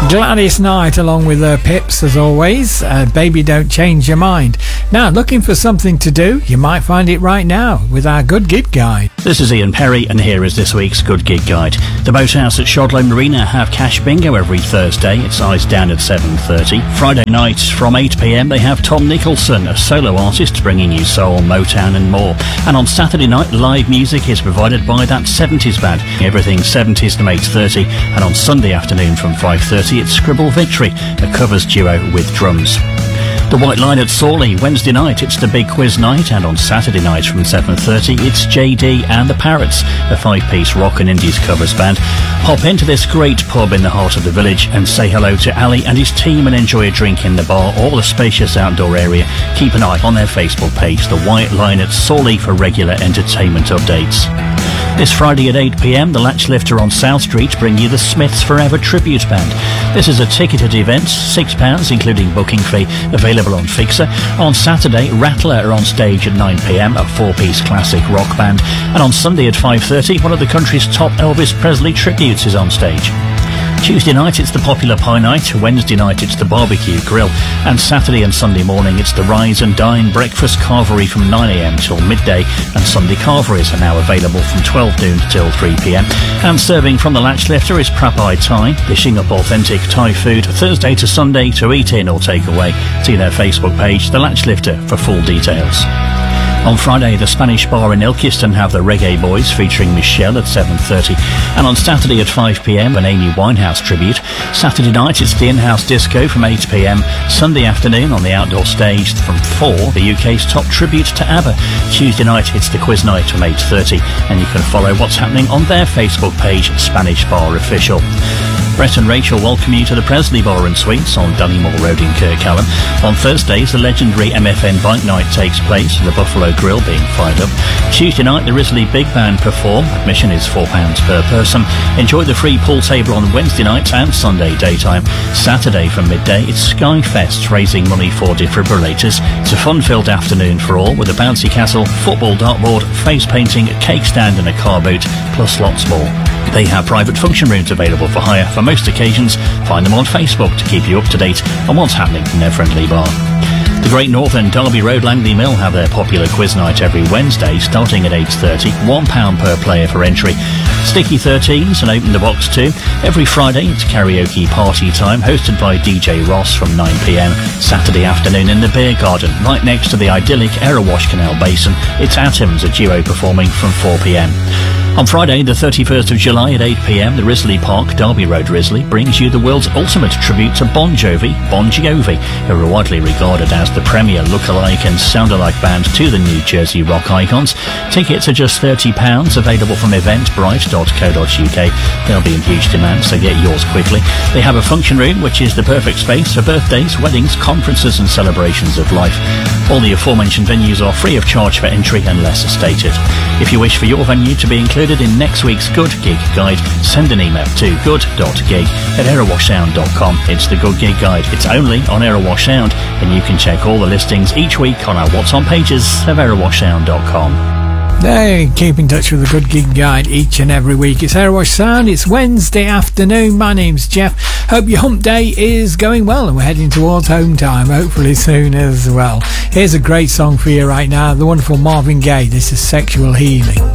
Gladys Knight along with Pips as always. Baby Don't Change Your Mind. Now, looking for something to do? You might find it right now with our Good Gig Guide. This is Ian Perry and here is this week's Good Gig Guide. The Boathouse at Shadlow Marina have cash bingo every Thursday. It's eyes down at 7:30. Friday night from 8pm they have Tom Nicholson, a solo artist bringing you soul, Motown and more. And on Saturday night live music is provided by That 70s Band. Everything 70s to 8:30. And on Sunday afternoon from 5:30 it's Scribble Victory, a covers duo with drums. The White Line at Sawley, Wednesday night it's the Big Quiz Night, and on Saturday night from 7:30 it's JD and the Parrots, a 5-piece rock and indies covers band. Hop into this great pub in the heart of the village and say hello to Ali and his team and enjoy a drink in the bar or the spacious outdoor area. Keep an eye on their Facebook page, The White Line at Sawley, for regular entertainment updates. This Friday at 8pm, the Latch Lifter on South Street bring you the Smiths Forever Tribute Band. This is a ticketed event, £6 including booking fee, available on Fixer. On Saturday, Rattler are on stage at 9pm, a 4-piece classic rock band. And on Sunday at 5:30, one of the country's top Elvis Presley tributes is on stage. Tuesday night it's the Popular Pie Night, Wednesday night it's the Barbecue Grill, and Saturday and Sunday morning it's the Rise and Dine Breakfast Carvery from 9am till midday, and Sunday carveries are now available from 12 noon till 3pm. And serving from the Latch Lifter is Prapai Thai, dishing up authentic Thai food Thursday to Sunday to eat in or take away. See their Facebook page, The Latch Lifter, for full details. On Friday, the Spanish Bar in Ilkeston have the Reggae Boys featuring Michelle at 7:30. And on Saturday at 5pm, an Amy Winehouse tribute. Saturday night, it's the In-House Disco from 8pm. Sunday afternoon, on the outdoor stage from 4, the UK's top tribute to ABBA. Tuesday night, it's the Quiz Night from 8:30. And you can follow what's happening on their Facebook page, Spanish Bar Official. Brett and Rachel welcome you to the Presley Bar and Suites on Dunnymore Road in Kirkcallam. On Thursdays, the legendary MFN Bike Night takes place, with the Buffalo Grill being fired up. Tuesday night, the Risley Big Band perform. Admission is £4 per person. Enjoy the free pool table on Wednesday nights and Sunday daytime. Saturday from midday, it's Skyfest, raising money for defibrillators. It's a fun-filled afternoon for all, with a bouncy castle, football dartboard, face painting, a cake stand and a car boot, plus lots more. They have private function rooms available for hire for most occasions. Find them on Facebook to keep you up to date on what's happening in their friendly bar. The Great Northern Derby Road Langley Mill have their popular quiz night every Wednesday, starting at 8:30, £1 per player for entry. Sticky 13s and Open the Box too. Every Friday it's karaoke party time, hosted by DJ Ross from 9pm. Saturday afternoon in the Beer Garden, right next to the idyllic Erewash Canal Basin, it's Atoms, a duo performing from 4pm. On Friday, the 31st of July at 8pm, the Risley Park, Derby Road Risley, brings you the world's ultimate tribute to Bon Jovi, who are widely regarded as the premier look-alike and sound-alike band to the New Jersey rock icons. Tickets are just £30, available from eventbrite.co.uk. They'll be in huge demand, so get yours quickly. They have a function room, which is the perfect space for birthdays, weddings, conferences and celebrations of life. All the aforementioned venues are free of charge for entry unless stated. If you wish for your venue to be included in next week's Good Gig Guide, send an email to good.gig@aerowashsound.com. It's the Good Gig Guide. It's only on Aerowash Sound, and you can check all the listings each week on our What's On pages of aerowashsound.com. Hey, keep in touch with the Good Gig Guide each and every week. It's Aerowash Sound. It's Wednesday afternoon. My name's Jeff. Hope your hump day is going well, and we're heading towards home time, hopefully soon as well. Here's a great song for you right now, the wonderful Marvin Gaye. This is Sexual Healing.